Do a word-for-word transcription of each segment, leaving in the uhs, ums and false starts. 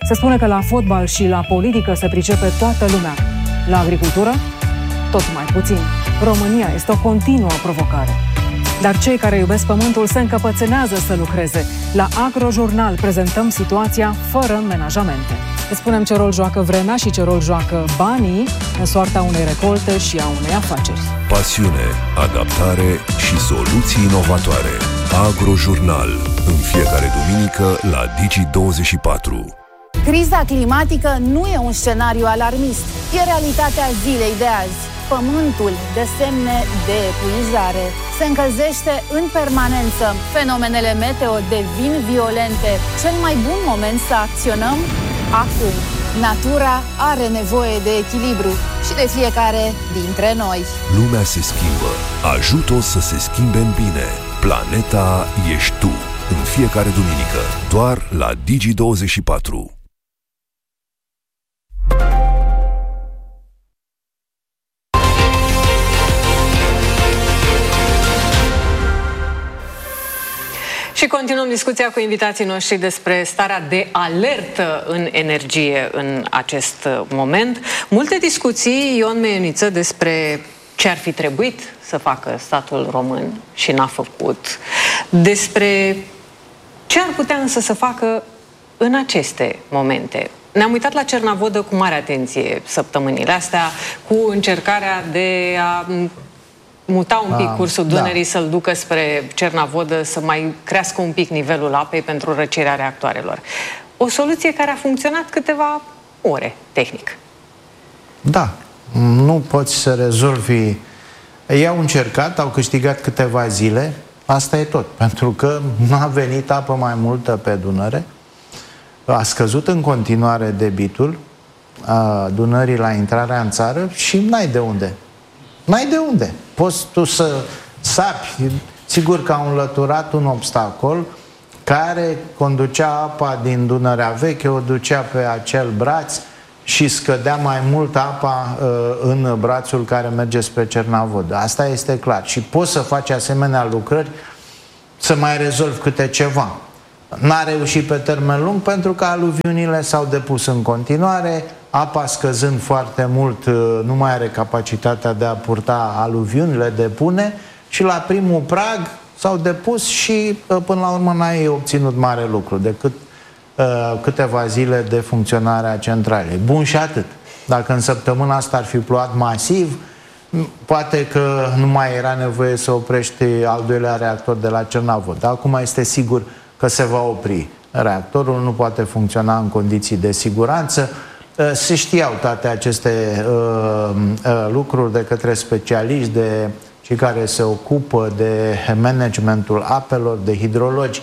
Se spune că la fotbal și la politică se pricepe toată lumea. La agricultură, tot mai puțin. România este o continuă provocare. Dar cei care iubesc pământul se încăpățânează să lucreze. La Agrojurnal prezentăm situația fără menajamente. Îți spunem ce rol joacă vremea și ce rol joacă banii în soarta unei recolte și a unei afaceri. Pasiune, adaptare și soluții inovatoare. Agrojurnal, în fiecare duminică la Digi douăzeci și patru. Criza climatică nu e un scenariu alarmist, e realitatea zilei de azi. Pământul dă semne de epuizare. Se încălzește în permanență. Fenomenele meteo devin violente. Cel mai bun moment să acționăm? Acum. Natura are nevoie de echilibru și de fiecare dintre noi. Lumea se schimbă. Ajută-o să se schimbe în bine. Planeta ești tu. În fiecare duminică. Doar la Digi douăzeci și patru. Și continuăm discuția cu invitații noștri despre starea de alertă în energie în acest moment. Multe discuții, Ion Meioniță, despre ce ar fi trebuit să facă statul român și n-a făcut, despre ce ar putea însă să facă în aceste momente. Ne-am uitat la Cernavodă cu mare atenție săptămânile astea, cu încercarea de a muta un pic ah, cursul Dunării, da. Să-l ducă spre Cernavodă, să mai crească un pic nivelul apei pentru răcirea reactoarelor. O soluție care a funcționat câteva ore, tehnic. Da, nu poți să rezolvi. Ei au încercat, au câștigat câteva zile, asta e tot, pentru că nu a venit apă mai multă pe Dunăre, a scăzut în continuare debitul a Dunării la intrarea în țară și n-ai de unde. N-ai de unde. Poți tu să sapi. Sigur că au înlăturat un obstacol care conducea apa din Dunărea Veche, o ducea pe acel braț și scădea mai mult apa uh, în brațul care merge spre Cernavodă. Asta este clar. Și poți să faci asemenea lucrări să mai rezolvi câte ceva. N-a reușit pe termen lung pentru că aluviunile s-au depus în continuare, apa scăzând foarte mult nu mai are capacitatea de a purta aluviunile, depune, și la primul prag s-au depus și până la urmă n-ai obținut mare lucru decât uh, câteva zile de funcționare a centralei. Bun și atât. Dacă în săptămâna asta ar fi plouat masiv, poate că nu mai era nevoie să oprești al doilea reactor de la Cernavodă. Acum este sigur că se va opri. Reactorul nu poate funcționa în condiții de siguranță. Se știau toate aceste uh, uh, lucruri de către specialiști, de cei care se ocupă de managementul apelor, de hidrologi.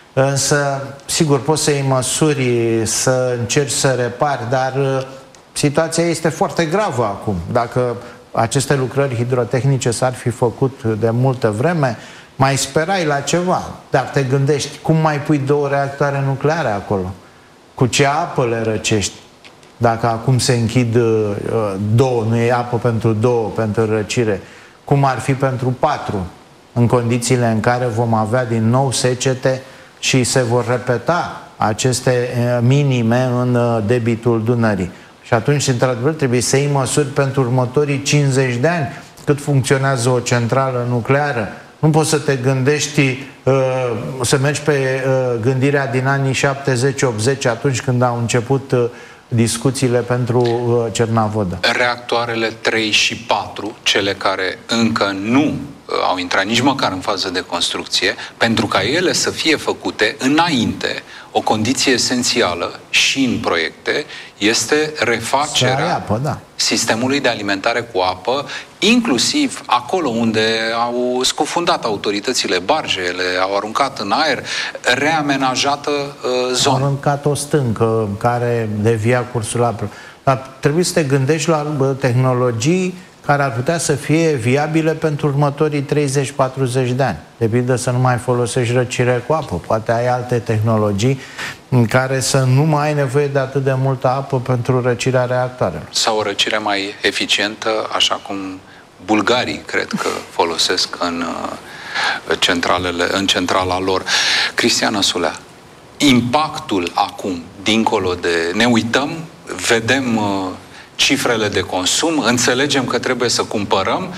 Însă, sigur, poți să iei măsuri, să încerci să repari, dar uh, situația este foarte gravă acum. Dacă aceste lucrări hidrotehnice s-ar fi făcut de multă vreme, mai sperai la ceva, dar te gândești, cum mai pui două reactoare nucleare acolo? Cu ce apă le răcești? Dacă acum se închid uh, două, nu e apă pentru două, pentru răcire, cum ar fi pentru patru, în condițiile în care vom avea din nou secete și se vor repeta aceste uh, minime în uh, debitul Dunării. Și atunci, într-adevăr, trebuie să iei măsuri pentru următorii cincizeci de ani, cât funcționează o centrală nucleară. Nu poți să te gândești uh, să mergi pe uh, gândirea din anii șaptezeci optzeci, atunci când au început uh, discuțiile pentru uh, Cernavodă. Reactoarele trei și patru, cele care încă nu uh, au intrat nici măcar în fază de construcție, pentru ca ele să fie făcute înainte, o condiție esențială și în proiecte este refacerea apă, da. sistemului de alimentare cu apă, inclusiv acolo unde au scufundat autoritățile barjele, au aruncat în aer, reamenajată uh, zona. Au aruncat o stâncă care devia cursul apelor. Dar trebuie să te gândești la tehnologii care ar putea să fie viabile pentru următorii treizeci patruzeci de ani. De pildă să nu mai folosești răcire cu apă. Poate ai alte tehnologii în care să nu mai ai nevoie de atât de multă apă pentru răcirea reactoarelor. Sau o răcire mai eficientă, așa cum bulgarii cred că folosesc în, centralele, în centrala lor. Cristiana Sulea, impactul acum, dincolo de... Ne uităm, vedem uh, cifrele de consum, înțelegem că trebuie să cumpărăm,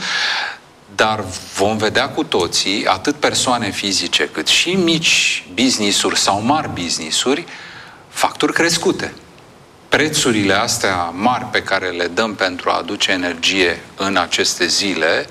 dar vom vedea cu toții, atât persoane fizice, cât și mici business-uri sau mari business-uri, facturi crescute. Prețurile astea mari pe care le dăm pentru a aduce energie în aceste zile,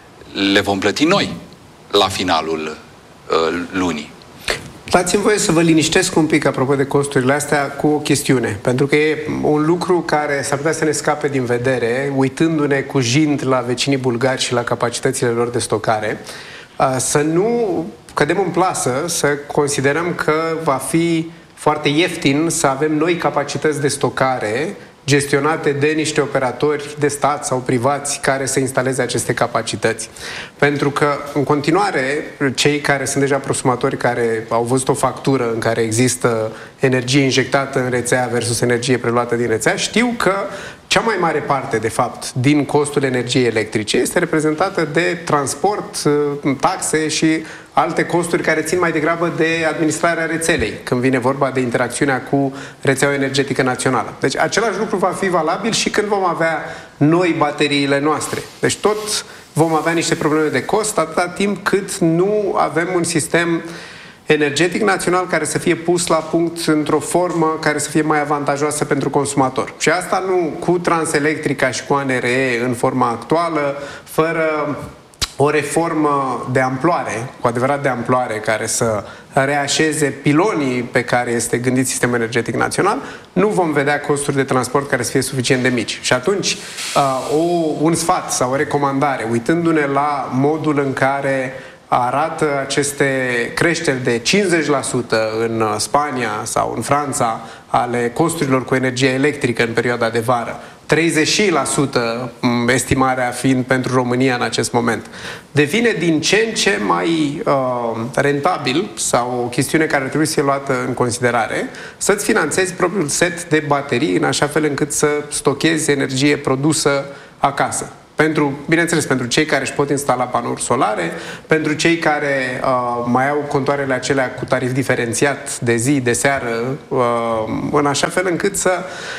le vom plăti noi la finalul uh, lunii. Dați-mi voie să vă liniștesc un pic apropo de costurile astea cu o chestiune, pentru că e un lucru care s-ar putea să ne scape din vedere, uitându-ne cu jind la vecinii bulgari și la capacitățile lor de stocare, să nu cădem în plasă, să considerăm că va fi foarte ieftin să avem noi capacități de stocare gestionate de niște operatori de stat sau privați care să instaleze aceste capacități. Pentru că, în continuare, cei care sunt deja prosumatori, care au văzut o factură în care există energie injectată în rețea versus energie preluată din rețea, știu că cea mai mare parte, de fapt, din costul energiei electrice este reprezentată de transport, taxe și alte costuri care țin mai degrabă de administrarea rețelei, când vine vorba de interacțiunea cu rețeaua energetică națională. Deci același lucru va fi valabil și când vom avea noi bateriile noastre. Deci tot vom avea niște probleme de cost atâta timp cât nu avem un sistem energetic național care să fie pus la punct într-o formă care să fie mai avantajoasă pentru consumator. Și asta nu cu Transelectrica și cu A N R E în forma actuală, fără o reformă de amploare, cu adevărat de amploare, care să reașeze pilonii pe care este gândit sistemul energetic național, nu vom vedea costuri de transport care să fie suficient de mici. Și atunci, uh, o, un sfat sau o recomandare, uitându-ne la modul în care arată aceste creșteri de cincizeci la sută în Spania sau în Franța ale costurilor cu energie electrică în perioada de vară, treizeci la sută estimarea fiind pentru România în acest moment, devine din ce în ce mai uh, rentabil sau o chestiune care trebuie să fie luată în considerare, să-ți finanțezi propriul set de baterii în așa fel încât să stochezi energie produsă acasă. Pentru, bineînțeles, pentru cei care își pot instala panouri solare, pentru cei care uh, mai au contoarele acelea cu tarif diferențiat de zi, de seară, uh, în așa fel încât să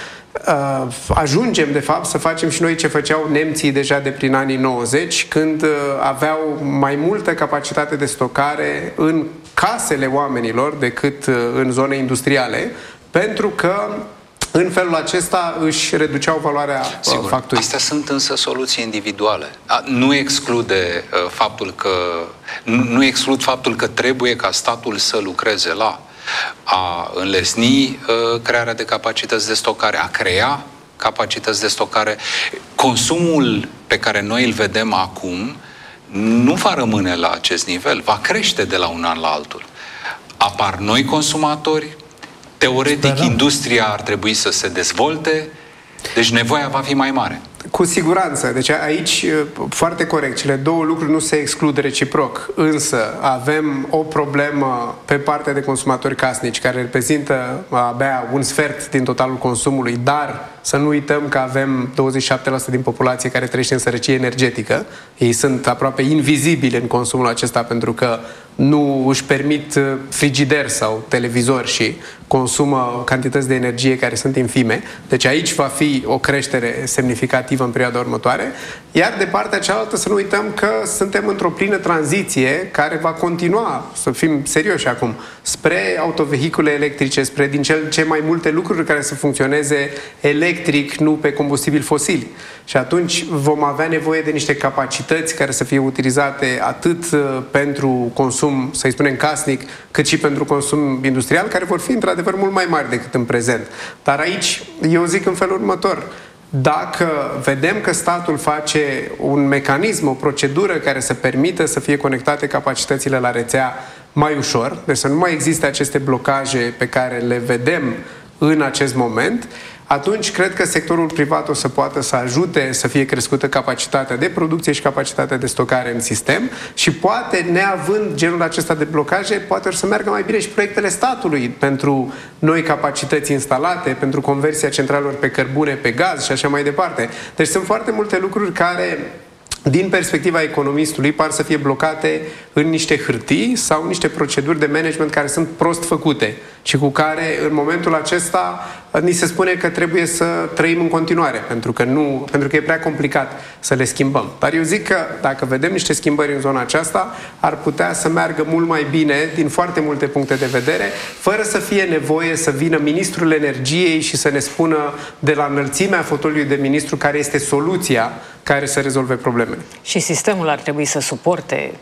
uh, ajungem, de fapt, să facem și noi ce făceau nemții deja de prin anii nouăzeci, când uh, aveau mai multă capacitate de stocare în casele oamenilor decât uh, în zone industriale, pentru că în felul acesta își reduceau valoarea Sigur. facturii. Astea sunt însă soluții individuale. Nu exclude uh, faptul că nu, nu exclud faptul că trebuie ca statul să lucreze la a înlesni uh, crearea de capacități de stocare, a crea capacități de stocare. Consumul pe care noi îl vedem acum nu va rămâne la acest nivel, va crește de la un an la altul. Apar noi consumatori. Teoretic, Sperăm. industria ar trebui să se dezvolte, deci nevoia va fi mai mare. Cu siguranță. Deci aici, foarte corect, cele două lucruri nu se exclud reciproc. Însă avem o problemă pe partea de consumatori casnici, care reprezintă abia un sfert din totalul consumului, dar să nu uităm că avem douăzeci și șapte la sută din populație care trăiește în sărăcie energetică. Ei sunt aproape invizibili în consumul acesta pentru că nu își permit frigider sau televizor și consumă cantități de energie care sunt infime. Deci aici va fi o creștere semnificativă în perioada următoare. Iar de partea cealaltă să nu uităm că suntem într-o plină tranziție care va continua, să fim serioși acum, spre autovehicule electrice, spre din cel ce mai multe lucruri care să funcționeze electric, nu pe combustibili fosili. Și atunci vom avea nevoie de niște capacități care să fie utilizate atât pentru consum, să-i spunem, casnic, cât și pentru consum industrial, care vor fi într-adevăr mult mai mari decât în prezent. Dar aici eu zic în felul următor: dacă vedem că statul face un mecanism, o procedură care să permită să fie conectate capacitățile la rețea mai ușor, deci să nu mai existe aceste blocaje pe care le vedem în acest moment, atunci cred că sectorul privat o să poată să ajute să fie crescută capacitatea de producție și capacitatea de stocare în sistem și poate, neavând genul acesta de blocaje, poate o să meargă mai bine și proiectele statului pentru noi capacități instalate, pentru conversia centralelor pe cărbune, pe gaz și așa mai departe. Deci sunt foarte multe lucruri care din perspectiva economistului, par să fie blocate în niște hârtii sau niște proceduri de management care sunt prost făcute și cu care, în momentul acesta, ni se spune că trebuie să trăim în continuare, pentru că, nu, pentru că e prea complicat să le schimbăm. Dar eu zic că, dacă vedem niște schimbări în zona aceasta, ar putea să meargă mult mai bine, din foarte multe puncte de vedere, fără să fie nevoie să vină ministrul energiei și să ne spună de la înălțimea fotoliului de ministru care este soluția care să rezolve problemele. Și sistemul ar trebui să suporte,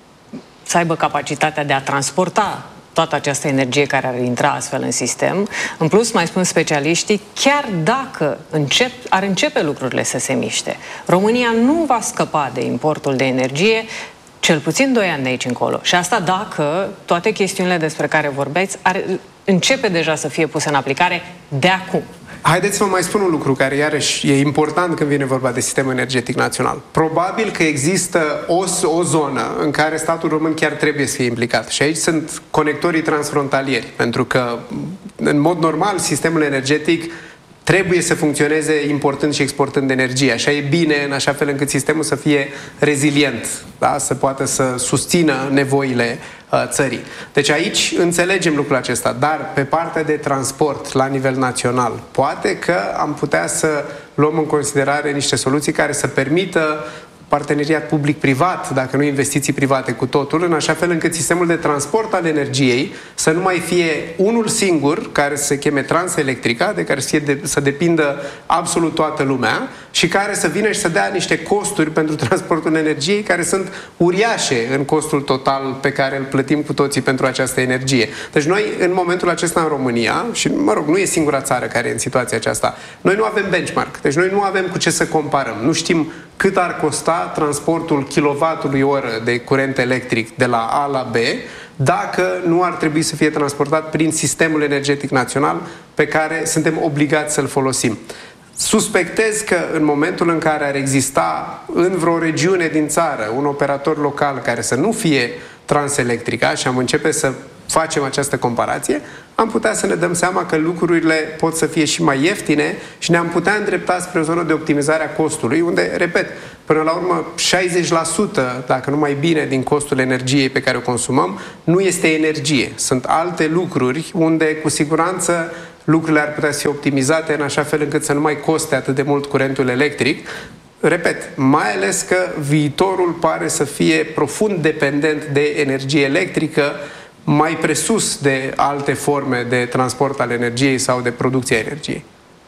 să aibă capacitatea de a transporta toată această energie care ar intra astfel în sistem. În plus, mai spun specialiștii, chiar dacă încep, ar începe lucrurile să se miște, România nu va scăpa de importul de energie cel puțin doi ani de aici încolo. Și asta dacă toate chestiunile despre care vorbeați ar începe deja să fie puse în aplicare de acum. Haideți să vă mai spun un lucru care, iarăși, e important când vine vorba de sistemul energetic național. Probabil că există o, o zonă în care statul român chiar trebuie să fie implicat. Și aici sunt conectorii transfrontalieri. Pentru că, în mod normal, sistemul energetic trebuie să funcționeze importând și exportând energie. Așa e bine, în așa fel încât sistemul să fie rezilient, da? Să poată să susțină nevoile uh, țării. Deci aici înțelegem lucrul acesta, dar pe partea de transport la nivel național, poate că am putea să luăm în considerare niște soluții care să permită parteneriat public-privat, dacă nu investiții private cu totul, în așa fel încât sistemul de transport al energiei să nu mai fie unul singur, care se cheme Transelectrica, de care să, fie de, să depindă absolut toată lumea și care să vină și să dea niște costuri pentru transportul energiei care sunt uriașe în costul total pe care îl plătim cu toții pentru această energie. Deci noi, în momentul acesta în România, și mă rog, nu e singura țară care e în situația aceasta, noi nu avem benchmark, deci noi nu avem cu ce să comparăm. Nu știm cât ar costa transportul kilovatului oră de curent electric de la A la B dacă nu ar trebui să fie transportat prin sistemul energetic național pe care suntem obligați să-l folosim. Suspectez că în momentul în care ar exista în vreo regiune din țară un operator local care să nu fie Transelectrica și am începe să facem această comparație, am putea să ne dăm seama că lucrurile pot să fie și mai ieftine și ne-am putea îndrepta spre o zonă de optimizare a costului, unde, repet, până la urmă șaizeci la sută, dacă nu mai bine, din costul energiei pe care o consumăm, nu este energie. Sunt alte lucruri unde, cu siguranță, lucrurile ar putea să fie optimizate în așa fel încât să nu mai coste atât de mult curentul electric. Repet, mai ales că viitorul pare să fie profund dependent de energie electrică, mai presus de alte forme de transport al energiei sau de producția energiei.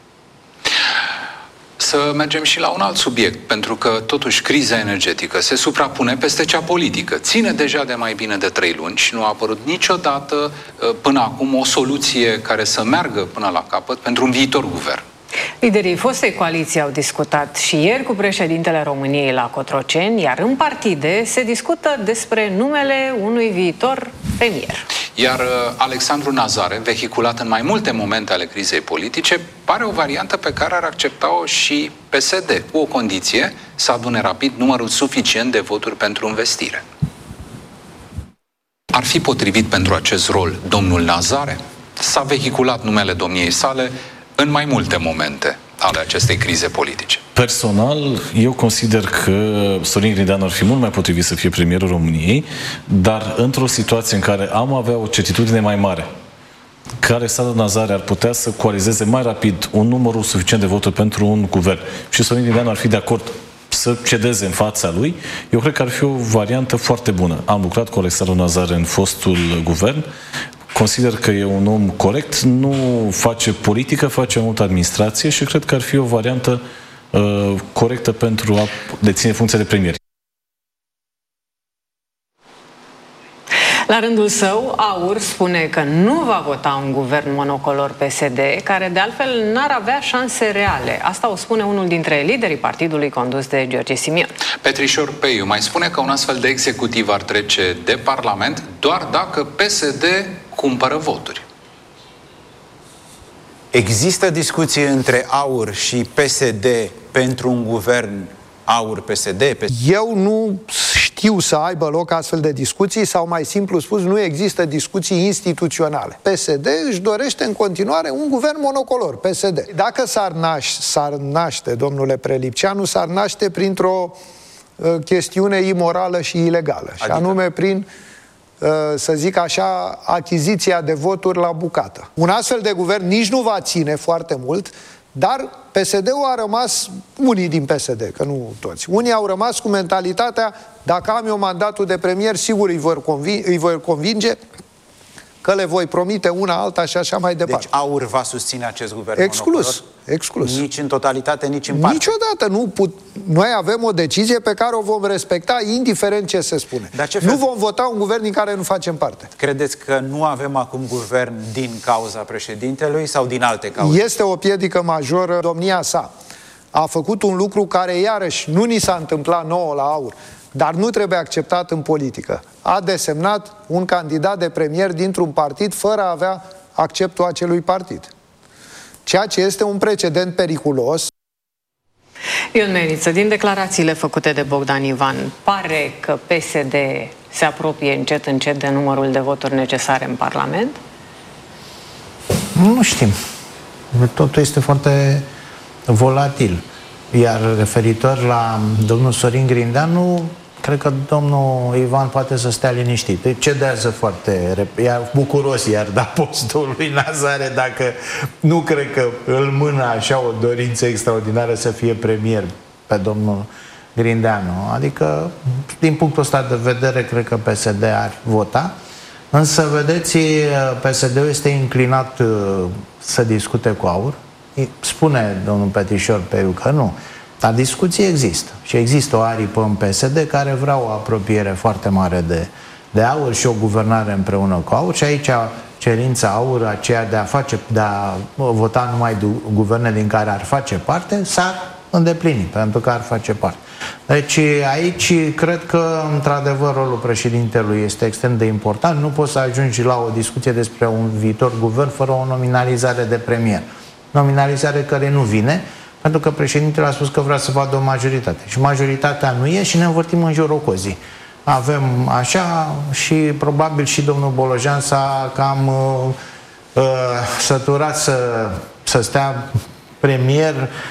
Să mergem și la un alt subiect, pentru că totuși criza energetică se suprapune peste cea politică. Ține deja de mai bine de trei luni și nu a apărut niciodată până acum o soluție care să meargă până la capăt pentru un viitor guvern. Liderii fostei coaliții au discutat și ieri cu președintele României la Cotroceni, iar în partide se discută despre numele unui viitor premier. Iar Alexandru Nazare, vehiculat în mai multe momente ale crizei politice, pare o variantă pe care ar accepta-o și P S D, cu o condiție: să adune rapid numărul suficient de voturi pentru investire. Ar fi potrivit pentru acest rol domnul Nazare? S-a vehiculat numele domniei sale în mai multe momente ale acestei crize politice. Personal, eu consider că Sorin Grindeanu ar fi mult mai potrivit să fie premierul României, dar într-o situație în care am avea o certitudine mai mare, că Alexandru Nazare ar putea să coalizeze mai rapid un număr suficient de voturi pentru un guvern și Sorin Grindeanu ar fi de acord să cedeze în fața lui, eu cred că ar fi o variantă foarte bună. Am lucrat cu Alexandru Nazare în fostul guvern, consider că e un om corect, nu face politică, face multă administrație și cred că ar fi o variantă uh, corectă pentru a deține funcția de premier. La rândul său, AUR spune că nu va vota un guvern monocolor P S D, care de altfel n-ar avea șanse reale. Asta o spune unul dintre liderii partidului condus de George Simion. Petrișor Peiu mai spune că un astfel de executiv ar trece de Parlament doar dacă P S D cumpără voturi. Există discuții între AUR și P S D pentru un guvern AUR-P S D? Eu nu știu să aibă loc astfel de discuții sau, mai simplu spus, nu există discuții instituționale. P S D își dorește în continuare un guvern monocolor, P S D. Dacă s-ar naște, s-ar naște, domnule Prelipceanu, s-ar naște printr-o uh, chestiune imorală și ilegală. Adică? Și anume prin, uh, să zic așa, achiziția de voturi la bucată. Un astfel de guvern nici nu va ține foarte mult, dar P S D-ul a rămas, unii din P S D, că nu toți, unii au rămas cu mentalitatea, dacă am eu mandatul de premier, sigur îi voi convinge, îi voi convinge că le voi promite una, alta și așa mai departe. Deci AUR va susține acest guvern exclus, monocolor? Exclus. Nici în totalitate, nici în parte? Niciodată. Nu put... Noi avem o decizie pe care o vom respecta, indiferent ce se spune. Ce fel... Nu vom vota un guvern din care nu facem parte. Credeți că nu avem acum guvern din cauza președintelui sau din alte cauze? Este o piedică majoră. Domnia sa a făcut un lucru care, iarăși, nu ni s-a întâmplat nouă la AUR, dar nu trebuie acceptat în politică. A desemnat un candidat de premier dintr-un partid fără a avea acceptul acelui partid. Ceea ce este un precedent periculos. Ion Meniță, din declarațiile făcute de Bogdan Ivan, pare că P S D se apropie încet, încet de numărul de voturi necesare în Parlament? Nu știm. Totul este foarte volatil. Iar referitor la domnul Sorin Grindeanu, cred că domnul Ivan poate să stea liniștit. Îi cedează foarte repede. Iar bucuros iar da postul lui Nazare dacă nu cred că îl mână așa o dorință extraordinară să fie premier pe domnul Grindeanu. Adică, din punctul ăsta de vedere, cred că P S D ar vota. Însă, vedeți, P S D-ul este inclinat să discute cu AUR. Spune domnul Petișor Peiu că nu. Dar discuții există. Și există o aripă în P S D care vrea o apropiere foarte mare de, de AUR și o guvernare împreună cu AUR. Și aici cerința AUR, aceea de a, face, de a vota numai guverne din care ar face parte, s-ar îndeplini, pentru că ar face parte. Deci aici cred că, într-adevăr, rolul președintelui este extrem de important. Nu poți să ajungi la o discuție despre un viitor guvern fără o nominalizare de premier. Nominalizare care nu vine, pentru că președintele a spus că vrea să vadă o majoritate. Și majoritatea nu e și ne învârtim în jurul cozii. Avem așa și probabil și domnul Bolojan s-a cam uh, uh, săturat să, să stea premier,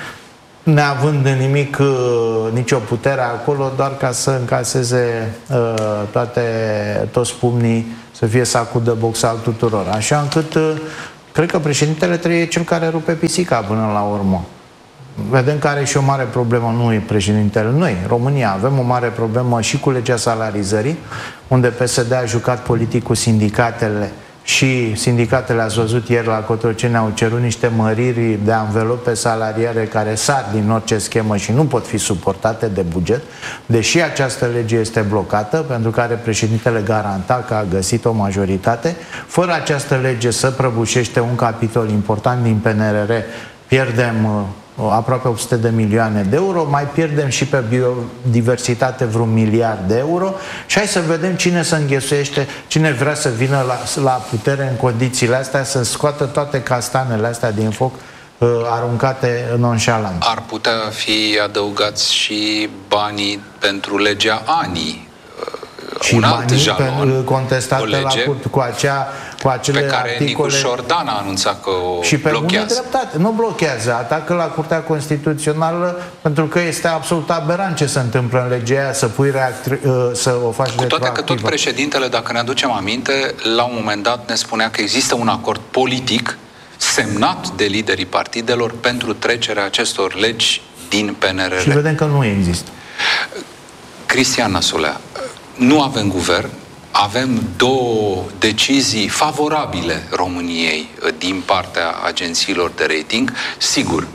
neavând nimic, uh, nicio putere acolo, doar ca să încaseze uh, toate, toți pumnii, să fie sacul de box al tuturor. Așa încât uh, cred că președintele trebuie cel care rupe pisica până la urmă. Vedem că are și o mare problemă, nu e președintele, noi, România, avem o mare problemă și cu legea salarizării, unde P S D a jucat politic cu sindicatele și sindicatele, ați văzut ieri la Cotroceni, au cerut niște măriri de anvelope salariare care sar din orice schemă și nu pot fi suportate de buget, deși această lege este blocată, pentru că are președintele garanta că a găsit o majoritate. Fără această lege să prăbușește un capitol important din P N R R, pierdem aproape opt sute de milioane de euro, mai pierdem și pe biodiversitate vreun miliard de euro și hai să vedem cine se înghesuiește, cine vrea să vină la, la putere în condițiile astea, să scoată toate castanele astea din foc uh, aruncate nonșalant. Ar putea fi adăugați și banii pentru legea A N I. Și banii contestate la curt cu, acea, cu acele pe care articole... Nicu Șordan a anunțat că o și pe blochează. bună dreptate. Nu blochează, atacă la Curtea Constituțională, pentru că este absolut aberant ce se întâmplă în legea aia, să pui reactri... să o faci cu toate că tot președintele, dacă ne aducem aminte, la un moment dat ne spunea că există un acord politic semnat de liderii partidelor pentru trecerea acestor legi din P N R R. Și vedem că nu există. Cristian Nasolea, nu avem guvern, avem două decizii favorabile României din partea agențiilor de rating. Sigur,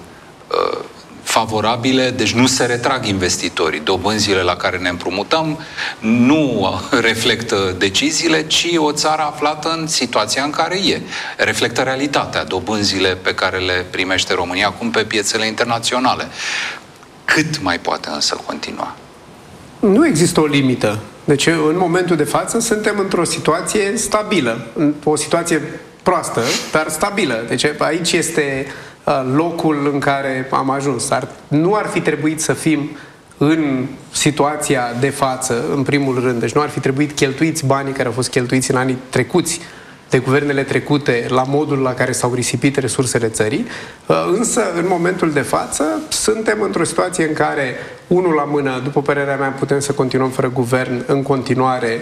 favorabile, deci nu se retrag investitorii. Dobânzile la care ne împrumutăm nu reflectă deciziile, ci o țară aflată în situația în care e. Reflectă realitatea, dobânzile pe care le primește România acum pe piețele internaționale. Cât mai poate însă continua? Nu există o limită. Deci, în momentul de față, suntem într-o situație stabilă. O situație proastă, dar stabilă. Deci, aici este locul în care am ajuns. Ar, nu ar fi trebuit să fim în situația de față, în primul rând. Deci nu ar fi trebuit cheltuiți banii care au fost cheltuiți în anii trecuți de guvernele trecute la modul la care s-au risipit resursele țării, însă în momentul de față suntem într-o situație în care, unul la mână, după părerea mea, putem să continuăm fără guvern în continuare,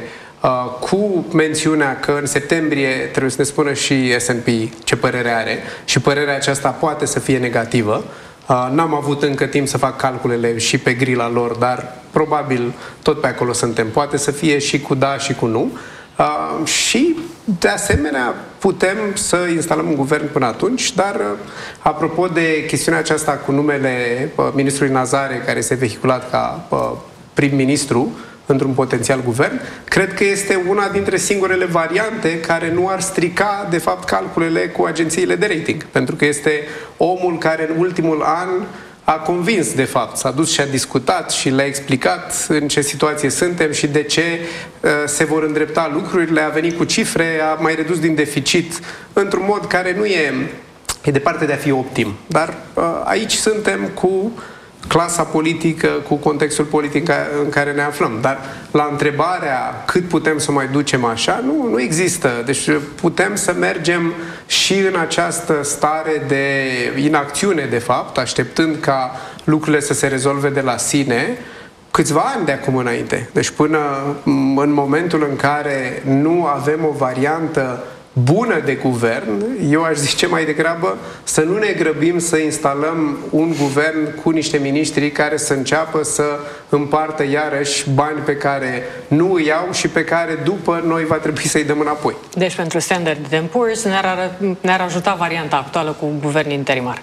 cu mențiunea că în septembrie trebuie să ne spună și S and P ce părere are și părerea aceasta poate să fie negativă. N-am avut încă timp să fac calculele și pe grila lor, dar probabil tot pe acolo suntem. Poate să fie și cu da și cu nu. Uh, și, de asemenea, putem să instalăm un guvern până atunci, dar, uh, apropo de chestiunea aceasta cu numele uh, ministrului Nazare, care este vehiculat ca uh, prim-ministru într-un potențial guvern, cred că este una dintre singurele variante care nu ar strica, de fapt, calculele cu agențiile de rating, pentru că este omul care în ultimul an a convins, de fapt, s-a dus și a discutat și le-a explicat în ce situație suntem și de ce uh, se vor îndrepta lucrurile, a venit cu cifre, a mai redus din deficit într-un mod care nu e, e departe de a fi optim. Dar uh, aici suntem cu clasa politică, cu contextul politic în care ne aflăm. Dar la întrebarea cât putem să mai ducem așa, nu, nu există. Deci putem să mergem și în această stare de inacțiune, de fapt, așteptând ca lucrurile să se rezolve de la sine, câțiva ani de acum înainte. Deci până în momentul în care nu avem o variantă bună de guvern, eu aș zice mai degrabă să nu ne grăbim să instalăm un guvern cu niște miniștri care să înceapă să împartă iarăși bani pe care nu îi iau și pe care după noi va trebui să-i dăm înapoi. Deci pentru Standard and Poor's ne-ar, ne-ar ajuta varianta actuală cu guvern interimar.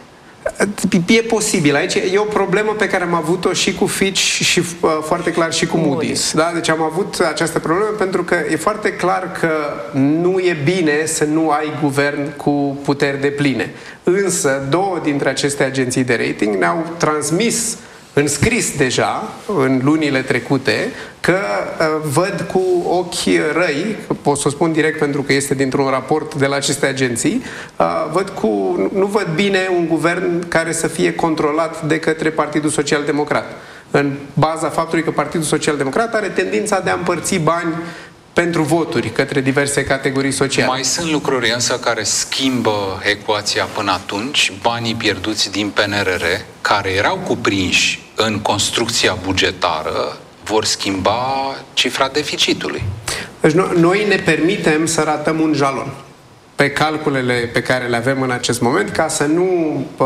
E posibil. Aici e o problemă pe care am avut-o și cu Fitch și uh, foarte clar și cu Moody's. Da? Deci am avut această problemă pentru că e foarte clar că nu e bine să nu ai guvern cu puteri depline. Însă două dintre aceste agenții de rating ne-au transmis în scris deja, în lunile trecute, că uh, văd cu ochi răi, pot să o spun direct pentru că este dintr-un raport de la aceste agenții, uh, văd cu, nu văd bine un guvern care să fie controlat de către Partidul Social Democrat. În baza faptului că Partidul Social Democrat are tendința de a împărți bani pentru voturi către diverse categorii sociale. Mai sunt lucruri însă care schimbă ecuația până atunci. Banii pierduți din P N R R, care erau cuprinși în construcția bugetară, vor schimba cifra deficitului. Deci noi ne permitem să ratăm un jalon pe calculele pe care le avem în acest moment, ca să nu